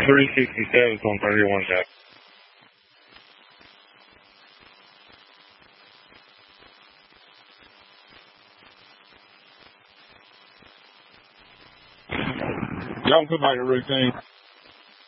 367 on 31 Jack. Y'all put back a routine.